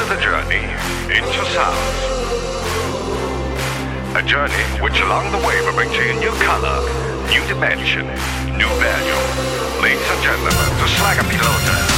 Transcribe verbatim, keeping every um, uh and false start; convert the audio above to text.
the journey into sound. A journey which along the way will bring you a new color, new dimension, new value. Ladies and gentlemen, the Slacker Pilote.